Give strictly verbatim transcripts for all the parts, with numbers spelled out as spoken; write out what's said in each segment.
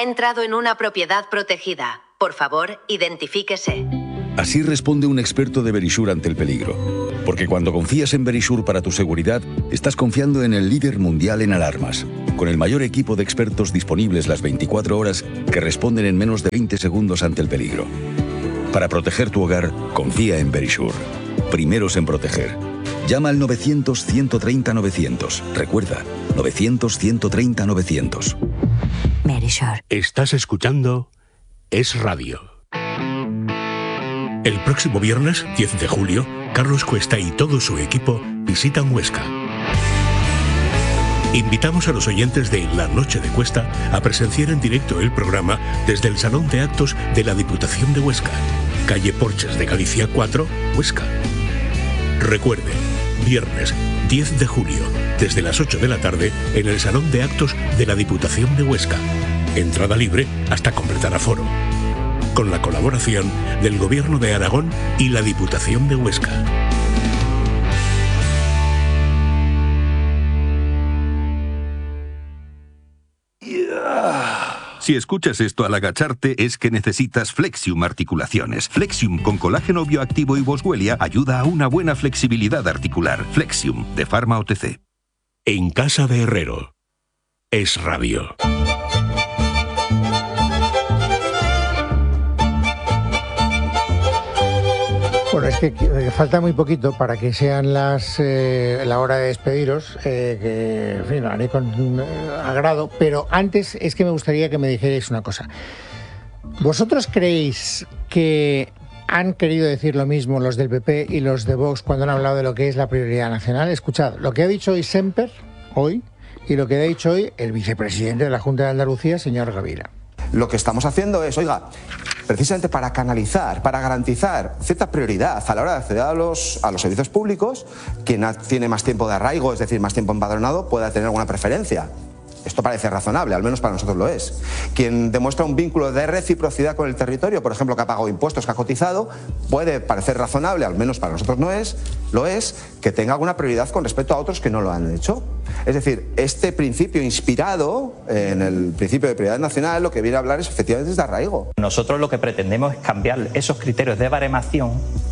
entrado en una propiedad protegida. Por favor, identifíquese. Así responde un experto de Verisure ante el peligro. Porque cuando confías en Verisure para tu seguridad, estás confiando en el líder mundial en alarmas, con el mayor equipo de expertos disponibles las veinticuatro horas que responden en menos de veinte segundos ante el peligro. Para proteger tu hogar, confía en Verisure. Primeros en proteger. Llama al novecientos, ciento treinta, novecientos. Recuerda, novecientos, ciento treinta, novecientos. Verisure. Estás escuchando Es Radio. El próximo viernes, diez de julio, Carlos Cuesta y todo su equipo visitan Huesca. Invitamos a los oyentes de La Noche de Cuesta a presenciar en directo el programa desde el Salón de Actos de la Diputación de Huesca, calle Porches de Galicia cuatro, Huesca. Recuerde, viernes diez de julio, desde las ocho de la tarde, en el Salón de Actos de la Diputación de Huesca. Entrada libre hasta completar aforo. Con la colaboración del Gobierno de Aragón y la Diputación de Huesca. Si escuchas esto al agacharte es que necesitas Flexium Articulaciones. Flexium con colágeno bioactivo y boswellia ayuda a una buena flexibilidad articular. Flexium, de Pharma O T C. En casa de Herrero. Es Radio. Bueno, es que eh, falta muy poquito para que sean las eh, la hora de despediros, eh, que en fin, lo haré con eh, agrado, pero antes es que me gustaría que me dijerais una cosa. ¿Vosotros creéis que han querido decir lo mismo los del P P y los de Vox cuando han hablado de lo que es la prioridad nacional? Escuchad, lo que ha dicho hoy Semper, hoy, y lo que ha dicho hoy el vicepresidente de la Junta de Andalucía, señor Gavira. Lo que estamos haciendo es, oiga, precisamente para canalizar, para garantizar cierta prioridad a la hora de acceder a los, a los servicios públicos, quien tiene más tiempo de arraigo, es decir, más tiempo empadronado, pueda tener alguna preferencia. Esto parece razonable, al menos para nosotros lo es. Quien demuestra un vínculo de reciprocidad con el territorio, por ejemplo, que ha pagado impuestos, que ha cotizado, puede parecer razonable, al menos para nosotros no es, lo es, que tenga alguna prioridad con respecto a otros que no lo han hecho. Es decir, este principio inspirado en el principio de prioridad nacional, lo que viene a hablar es efectivamente de arraigo. Nosotros lo que pretendemos es cambiar esos criterios de baremación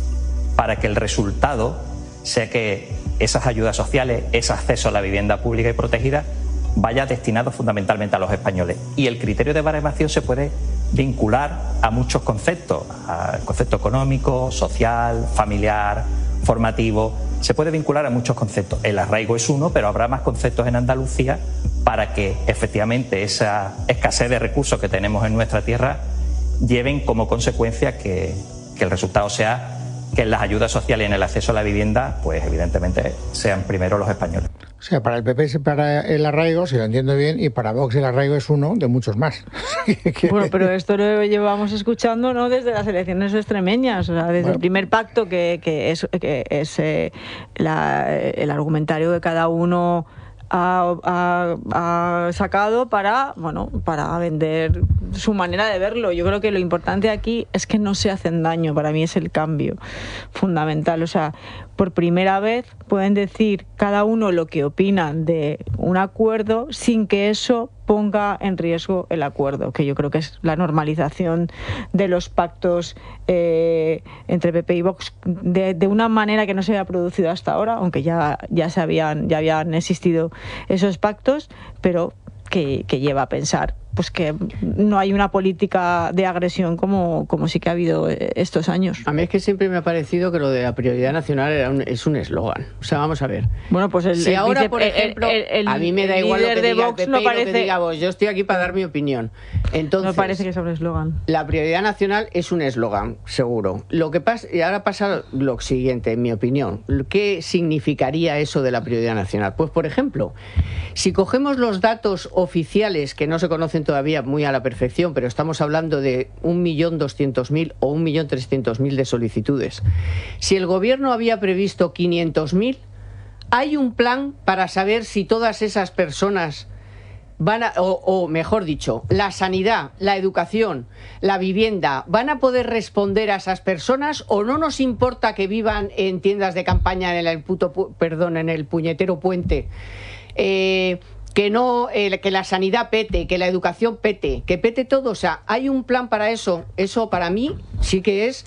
para que el resultado sea que esas ayudas sociales, ese acceso a la vivienda pública y protegida, vaya destinado fundamentalmente a los españoles. Y el criterio de baremación se puede vincular a muchos conceptos, al concepto económico, social, familiar, formativo. Se puede vincular a muchos conceptos. El arraigo es uno, pero habrá más conceptos en Andalucía para que efectivamente esa escasez de recursos que tenemos en nuestra tierra lleven como consecuencia que, que el resultado sea que en las ayudas sociales y en el acceso a la vivienda, pues evidentemente sean primero los españoles. O sea, para el P P es para el arraigo, si lo entiendo bien, y para Vox el arraigo es uno de muchos más. Bueno, pero esto lo llevamos escuchando, ¿no?, desde las elecciones extremeñas, o sea, desde bueno. el primer pacto, que, que es, que es eh, la, el argumentario que cada uno ha, ha, ha sacado para, bueno, para vender su manera de verlo. Yo creo que lo importante aquí es que no se hacen daño. Para mí es el cambio fundamental. O sea, por primera vez pueden decir cada uno lo que opinan de un acuerdo sin que eso ponga en riesgo el acuerdo, que yo creo que es la normalización de los pactos eh, entre P P y Vox de, de una manera que no se había producido hasta ahora, aunque ya, ya, se habían, ya habían existido esos pactos, pero que, que lleva a pensar pues que no hay una política de agresión como, como sí que ha habido estos años. A mí es que siempre me ha parecido que lo de la prioridad nacional era un, es un eslogan. O sea, vamos a ver. Bueno, pues el, si el ahora, vice, por ejemplo, el, el, el, a mí me da igual lo que diga Vox, el P P no parece, y lo que diga Vox. Yo estoy aquí para dar mi opinión. Entonces, no parece que sea un eslogan. La prioridad nacional es un eslogan, seguro. Lo que pasa, y ahora pasa lo siguiente, en mi opinión. ¿Qué significaría eso de la prioridad nacional? Pues, por ejemplo, si cogemos los datos oficiales que no se conocen todavía muy a la perfección, pero estamos hablando de un millón doscientos mil o un millón trescientos mil de solicitudes. Si el gobierno había previsto quinientos mil, ¿hay un plan para saber si todas esas personas van a, o, o mejor dicho, la sanidad, la educación, la vivienda, van a poder responder a esas personas, o no nos importa que vivan en tiendas de campaña en el puto, perdón, en el puñetero puente? Eh, que no eh, que la sanidad pete, que la educación pete, que pete todo. O sea, hay un plan para eso. Eso para mí sí que es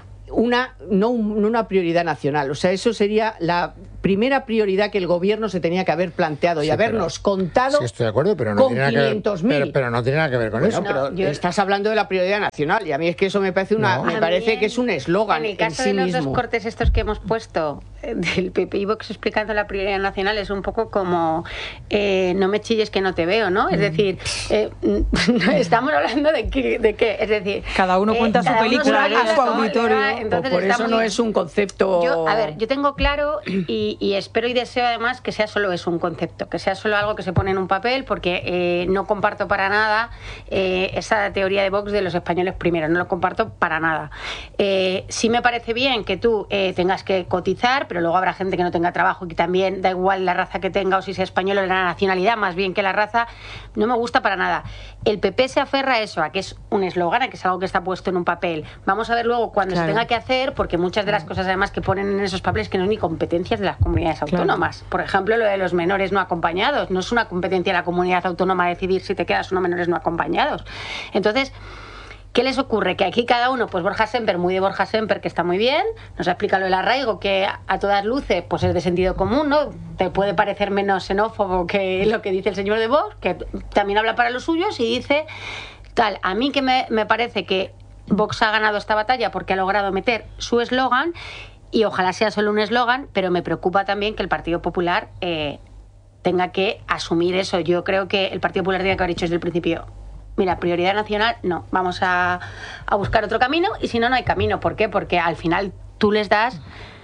una no, un, no una prioridad nacional. O sea, eso sería la primera prioridad que el gobierno se tenía que haber planteado y sí, habernos pero, contado sí, estoy de acuerdo, pero no con tiene quinientos mil. Pero, pero no tiene nada que ver con bueno, eso. Pero no, yo... estás hablando de la prioridad nacional y a mí es que eso me parece una, no. me parece También, que es un eslogan en el caso en sí de los mismo. dos cortes estos que hemos puesto del P P y Vox explicando la prioridad nacional es un poco como eh, no me chilles que no te veo, ¿no? Es decir, eh, estamos hablando de qué, de qué, es decir, cada uno cuenta eh, su cada película uno en su auditorio. Entonces por eso muy... no es un concepto. Yo, a ver, yo tengo claro y, y espero y deseo además que sea solo eso, un concepto, que sea solo algo que se pone en un papel, porque eh, no comparto para nada eh, esa teoría de Vox de los españoles primero, no lo comparto para nada. Eh, sí me parece bien que tú eh, tengas que cotizar, pero luego habrá gente que no tenga trabajo y que también da igual la raza que tenga o si sea español o la nacionalidad, más bien que la raza, no me gusta para nada. El P P se aferra a eso, a que es un eslogan, a que es algo que está puesto en un papel. Vamos a ver luego cuando claro. se tenga que hacer, porque muchas de las cosas además que ponen en esos papeles que no son ni competencias de las comunidades autónomas. Claro. Por ejemplo, lo de los menores no acompañados. No es una competencia de la comunidad autónoma decidir si te quedas o no menores no acompañados. Entonces, ¿qué les ocurre? Que aquí cada uno, pues Borja Semper, muy de Borja Semper, que está muy bien, nos ha explicado lo del arraigo, que a todas luces pues es de sentido común, ¿no? Te puede parecer menos xenófobo que lo que dice el señor de Vox, que también habla para los suyos y dice tal. A mí que me, me parece que Vox ha ganado esta batalla porque ha logrado meter su eslogan y ojalá sea solo un eslogan, pero me preocupa también que el Partido Popular eh, tenga que asumir eso. Yo creo que el Partido Popular tiene que haber dicho desde el principio, mira, prioridad nacional, no, vamos a, a buscar otro camino y si no, no hay camino. ¿Por qué? Porque al final tú les das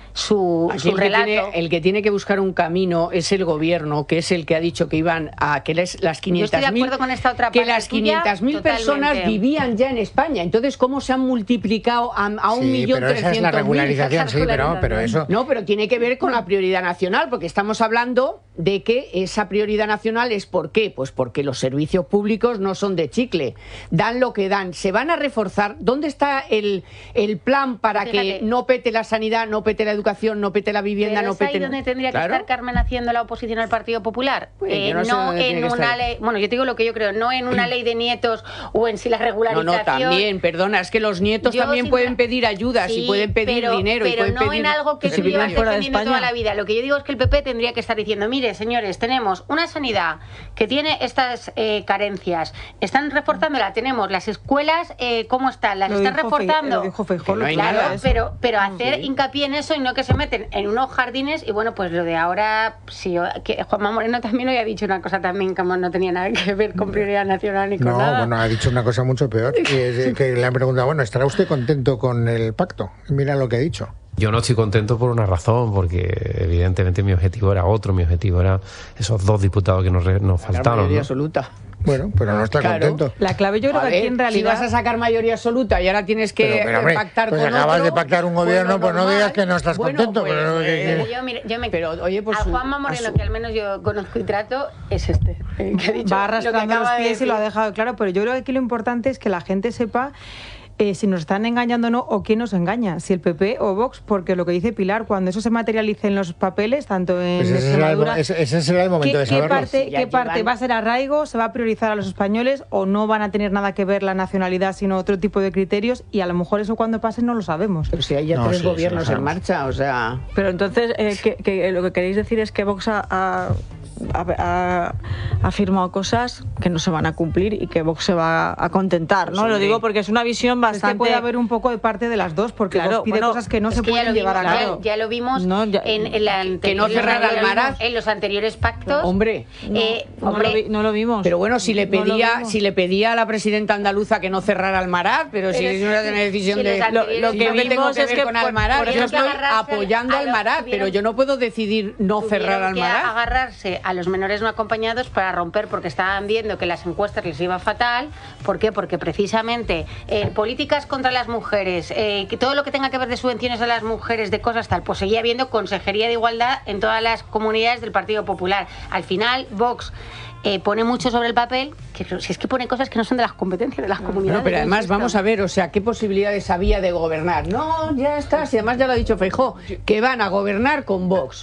su, su el relato. Que tiene, el que tiene que buscar un camino es el gobierno, que es el que ha dicho que iban a que les, las quinientas mil, que las quinientas mil personas vivían ya en España. Entonces, ¿cómo se han multiplicado a, a un sí, millón pero esa es la regularización, sí, pero, pero eso... No, pero tiene que ver con la prioridad nacional, porque estamos hablando de que esa prioridad nacional es ¿por qué? Pues porque los servicios públicos no son de chicle, dan lo que dan, se van a reforzar. ¿Dónde está el, el plan para Fíjate. que no pete la sanidad, no pete la educación, no pete la vivienda, Pero no es pete... ahí donde tendría claro. que estar Carmen haciendo la oposición al Partido Popular. Pues eh, no, no en una ley... Bueno, yo te digo lo que yo creo, no en una ley de nietos o en si la regularización... No, no, también, perdona, es que los nietos yo también pueden pedir ayudas sí, y pueden pedir pero, dinero pero y pueden no pedir... en algo que se lleva defendiendo de toda la vida. Lo que yo digo es que el P P tendría que estar diciendo, mire, señores, tenemos una sanidad que tiene estas eh, carencias, están reforzándola, tenemos las escuelas, eh, ¿cómo están? Las lo están dijo reforzando. Lo dijo Feijóo, no claro, pero, pero hacer sí. hincapié en eso y no que se meten en unos jardines y bueno, pues lo de ahora, sí, que Juanma Moreno también hoy ha dicho una cosa también como no tenía nada que ver con prioridad nacional ni con no, nada. No, bueno, ha dicho una cosa mucho peor, que, es, que le han preguntado, bueno, ¿estará usted contento con el pacto? Mira lo que ha dicho. Yo no estoy contento por una razón, porque evidentemente mi objetivo era otro, mi objetivo era esos dos diputados que nos, nos faltaron. La mayoría ¿no? absoluta. Bueno, pero no está claro. contento. La clave yo creo a que ver, aquí en realidad... Si vas a sacar mayoría absoluta y ahora tienes que pero, pero, hombre, pactar pues con acabas otro, de pactar un gobierno, bueno, pues no normal. digas que no estás bueno, contento. Pues, pero, eh, yo, mire, yo me, pero oye, pues a Juanma Moreno, su... que al menos yo conozco y trato, es este. El que ha dicho va arrastrando lo los pies de y lo ha dejado claro, pero yo creo que aquí lo importante es que la gente sepa Eh, si nos están engañando o no, o quién nos engaña, si el P P o Vox, porque lo que dice Pilar, cuando eso se materialice en los papeles, tanto en pues ese Extremadura... Será el, ese, ese será el momento ¿qué, de saberlo. ¿Qué parte, si qué parte llevan... va a ser arraigo? ¿Se va a priorizar a los españoles o no van a tener nada que ver la nacionalidad, sino otro tipo de criterios? Y a lo mejor eso cuando pase no lo sabemos. Pero si hay ya no, tres sí, gobiernos sí, en marcha, o sea... Pero entonces, eh, que, que lo que queréis decir es que Vox ha... ha Ha, ha, ha firmado cosas que no se van a cumplir y que Vox se va a contentar, ¿no? Pues lo digo porque es una visión bastante... Es que puede haber un poco de parte de las dos, porque claro, Vox pide bueno, cosas que no es se que pueden llevar vimos, a cabo. Ya, ya lo vimos no, ya, en, en, la anterior, que no cerrar al Maraz. En los anteriores pactos. Hombre, eh, no, hombre no, lo vi, no lo vimos. Pero bueno, si le pedía, no si le pedía a la presidenta andaluza que no cerrara Almaraz, pero, pero si es una decisión si de lo, lo que si tengo vimos que es ver que con por, Almaraz, por yo estoy apoyando a Almaraz, pero yo no puedo decidir no cerrar Almaraz. Que agarrarse a los menores no acompañados para romper, porque estaban viendo que las encuestas les iba fatal. ¿Por qué? Porque precisamente eh, políticas contra las mujeres, eh, que todo lo que tenga que ver de subvenciones a las mujeres, de cosas tal, pues seguía habiendo consejería de igualdad en todas las comunidades del Partido Popular. Al final, Vox eh, pone mucho sobre el papel, que si es que pone cosas que no son de las competencias de las comunidades. No, pero además vamos a ver, o sea, ¿qué posibilidades había de gobernar? No, ya está, si además ya lo ha dicho Feijóo, que van a gobernar con Vox.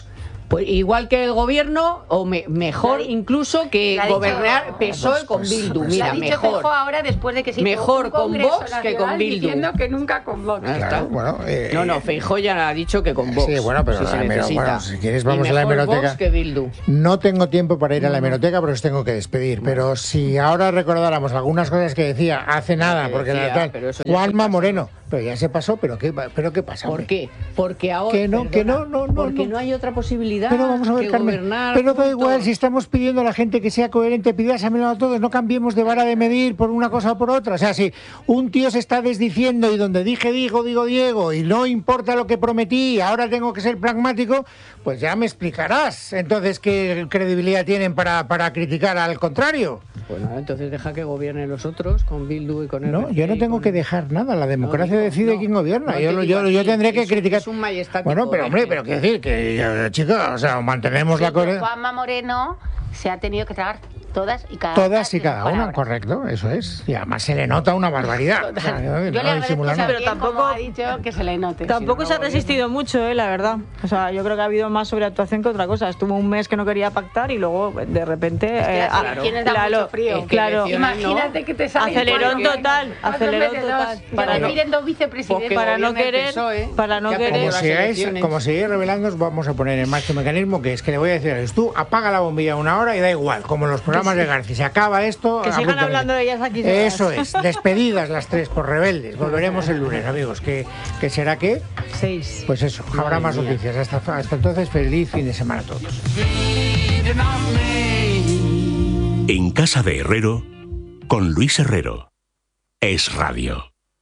Pues igual que el gobierno, o me, mejor incluso que gobernar P S O E con Bildu. Mira, mejor. Feijóo ahora después de que se mejor con Vox que con Bildu. Diciendo que nunca con Vox. Claro, bueno, eh, no, no, Feijóo ya ha dicho que con Vox. Sí, bueno, pero, si, se pero necesita. bueno, si quieres vamos a la mejor hemeroteca. Vox que Bildu. No tengo tiempo para ir a la hemeroteca porque os tengo que despedir, pero si ahora recordáramos algunas cosas que decía hace nada, porque decía, la tal, pero eso Juanma Moreno, pero ya se pasó, pero qué, pero qué pasa. ¿Por hombre? qué? Porque ahora que no, perdona, que no, no, no, porque no. no hay otra posibilidad. Pero vamos a ver, que Carmen, gobernar pero da juntos. igual si estamos pidiendo a la gente que sea coherente, pidásamelo a todos, no cambiemos de vara de medir por una cosa o por otra. O sea, si un tío se está desdiciendo y donde dije digo, digo Diego, y no importa lo que prometí, ahora tengo que ser pragmático, pues ya me explicarás. Entonces, ¿qué credibilidad tienen para, para criticar al contrario? Pues nada, entonces deja que gobiernen los otros con Bildu y con el No, yo no tengo que dejar nada. La democracia no, digo, decide no, quién gobierna. No yo, yo, yo, yo tendré que es, criticar. Es un majestático. Bueno, pero hombre, pero quiero decir que, chicos, o sea, mantenemos sí, la coherencia. Juanma Moreno se ha tenido que tragar todas y cada todas una y cada una, correcto, eso es. Y además se le nota una barbaridad. O sea, yo no, le agradezco, no. pero tampoco ha dicho que se le note. Tampoco si se no, ha resistido mucho, eh, la verdad. O sea, yo creo que ha habido más sobreactuación que otra cosa. Estuvo un mes que no quería pactar y luego de repente es que eh, claro, da claro, mucho frío. Es que claro. Imagínate que te sale acelerón total, acelerón total. Para no ir dos vicepresidentes, para no querer, para no querer. Como sigáis, como sigáis revelando, vamos a poner en marcha un mecanismo que es que le voy a decir, tú apaga la bombilla una hora y da igual, como los programas de García. Se acaba esto. Que sigan hablando de ellas aquí. Eso es, despedidas las tres por rebeldes. Volveremos el lunes, amigos. ¿Qué, qué será qué? Seis. Pues eso, habrá más noticias. Hasta, hasta entonces, feliz fin de semana a todos. En Casa de Herrero, con Luis Herrero. Es Radio.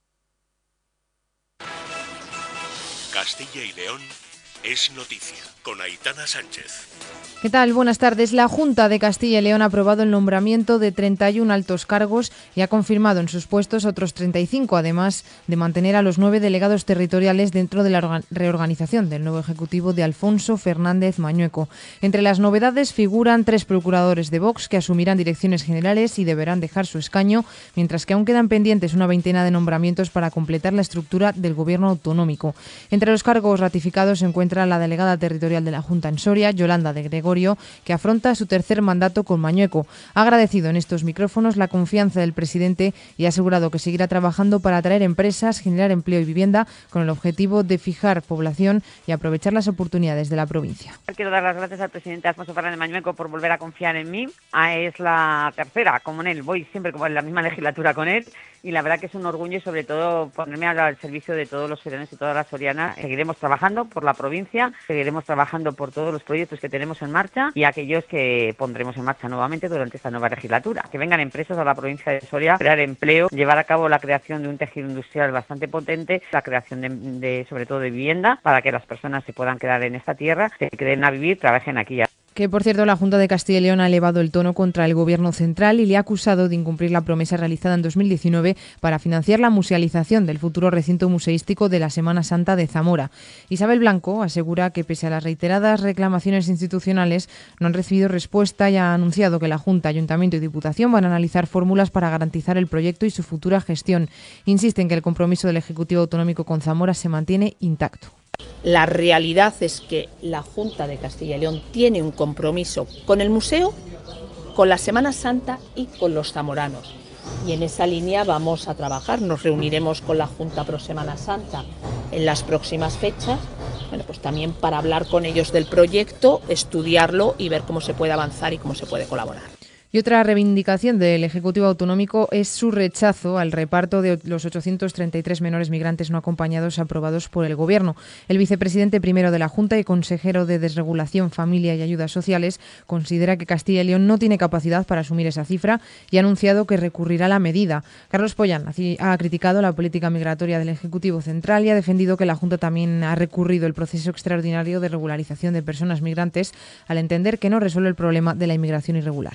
Castilla y León es noticia, con Aitana Sánchez. ¿Qué tal? Buenas tardes. La Junta de Castilla y León ha aprobado el nombramiento de treinta y uno altos cargos y ha confirmado en sus puestos otros treinta y cinco, además de mantener a los nueve delegados territoriales dentro de la reorganización del nuevo Ejecutivo de Alfonso Fernández Mañueco. Entre las novedades figuran tres procuradores de Vox que asumirán direcciones generales y deberán dejar su escaño, mientras que aún quedan pendientes una veintena de nombramientos para completar la estructura del Gobierno autonómico. Entre los cargos ratificados se encuentra la delegada territorial de la Junta en Soria, Yolanda de Gregorio, que afronta su tercer mandato con Mañueco. Ha agradecido en estos micrófonos la confianza del presidente y ha asegurado que seguirá trabajando para atraer empresas, generar empleo y vivienda con el objetivo de fijar población y aprovechar las oportunidades de la provincia. Quiero dar las gracias al presidente Alfonso Fernández Mañueco por volver a confiar en mí. Ah, es la tercera, como en él. Voy siempre como en la misma legislatura con él y la verdad que es un orgullo y sobre todo ponerme al servicio de todos los sorianos y todas las sorianas. Seguiremos trabajando por la provincia, seguiremos trabajando por todos los proyectos que tenemos en marcha y aquellos que pondremos en marcha nuevamente durante esta nueva legislatura. Que vengan empresas a la provincia de Soria, crear empleo, llevar a cabo la creación de un tejido industrial bastante potente, la creación de, de sobre todo de vivienda para que las personas se puedan quedar en esta tierra, se queden a vivir, trabajen aquí. Que, por cierto, la Junta de Castilla y León ha elevado el tono contra el Gobierno central y le ha acusado de incumplir la promesa realizada en dos mil diecinueve para financiar la musealización del futuro recinto museístico de la Semana Santa de Zamora. Isabel Blanco asegura que, pese a las reiteradas reclamaciones institucionales, no han recibido respuesta y ha anunciado que la Junta, Ayuntamiento y Diputación van a analizar fórmulas para garantizar el proyecto y su futura gestión. Insiste en que el compromiso del Ejecutivo Autonómico con Zamora se mantiene intacto. La realidad es que la Junta de Castilla y León tiene un compromiso con el museo, con la Semana Santa y con los zamoranos. Y en esa línea vamos a trabajar. Nos reuniremos con la Junta pro Semana Santa en las próximas fechas, bueno, pues también para hablar con ellos del proyecto, estudiarlo y ver cómo se puede avanzar y cómo se puede colaborar. Y otra reivindicación del Ejecutivo Autonómico es su rechazo al reparto de los ochocientos treinta y tres menores migrantes no acompañados aprobados por el Gobierno. El vicepresidente primero de la Junta y consejero de Desregulación, Familia y Ayudas Sociales considera que Castilla y León no tiene capacidad para asumir esa cifra y ha anunciado que recurrirá a la medida. Carlos Pollán ha criticado la política migratoria del Ejecutivo Central y ha defendido que la Junta también ha recurrido el proceso extraordinario de regularización de personas migrantes al entender que no resuelve el problema de la inmigración irregular.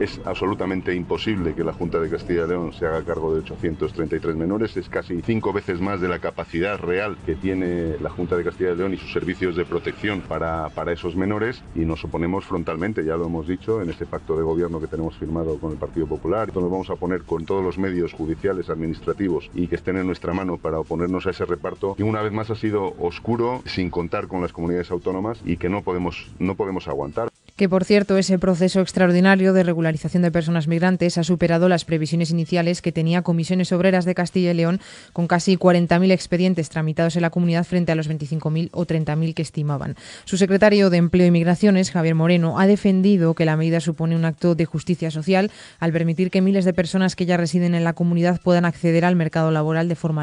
Es absolutamente imposible que la Junta de Castilla y León se haga cargo de ochocientos treinta y tres menores, es casi cinco veces más de la capacidad real que tiene la Junta de Castilla y León y sus servicios de protección para, para esos menores, y nos oponemos frontalmente, ya lo hemos dicho, en este pacto de gobierno que tenemos firmado con el Partido Popular. Nos vamos a poner con todos los medios judiciales, administrativos y que estén en nuestra mano para oponernos a ese reparto, y una vez más ha sido oscuro, sin contar con las comunidades autónomas, y que no podemos, no podemos aguantar. Que, por cierto, ese proceso extraordinario de regularización de personas migrantes ha superado las previsiones iniciales que tenía Comisiones Obreras de Castilla y León, con casi cuarenta mil expedientes tramitados en la comunidad frente a los veinticinco mil o treinta mil que estimaban. Su secretario de Empleo y Migraciones, Javier Moreno, ha defendido que la medida supone un acto de justicia social al permitir que miles de personas que ya residen en la comunidad puedan acceder al mercado laboral de forma